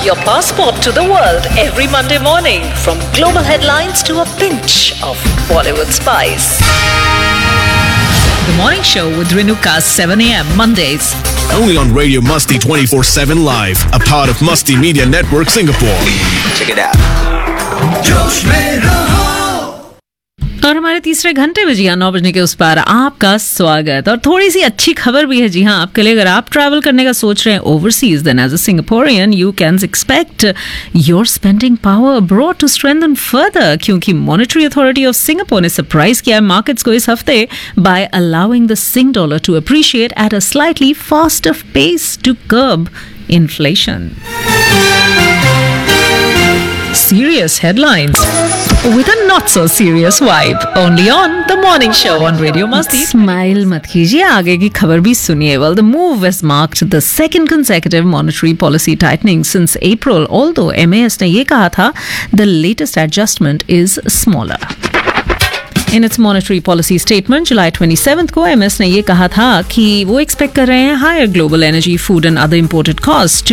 your passport to the world every Monday morning, from global headlines to a pinch of Bollywood spice. The Morning Show with Renuka, 7 a.m. Mondays. Only on Radio Musty 24/7 Live, a part of Musty Media Network Singapore. Check it out. जोश में रहो। और हमारे तीसरे घंटे में जी हाँ 9 बजने के उस पार आपका स्वागत। और थोड़ी सी अच्छी खबर भी है जी हाँ आपके लिए। अगर आप ट्रैवल करने का सोच रहे हैं overseas, then as a Singaporean you can expect your spending power abroad to strengthen further, क्योंकि मॉनेटरी अथॉरिटी ऑफ सिंगापुर ने सरप्राइज किया है मार्केट्स को इस हफ्ते bye allowing the Singh dollar to appreciate at a slightly faster pace to curb inflation. Serious headlines with a not so serious vibe, only on the Morning Show on Radio Masti. Smile मत कीजिए, आगे की खबर भी सुनिए। Well, the move has marked the second consecutive monetary policy tightening since April, although MAS ने ये कहा था the latest adjustment is smaller. In its monetary policy statement, July 27th को MS ने ये कहा था कि वो एक्सपेक्ट कर रहे हैं higher global energy, food and other imported costs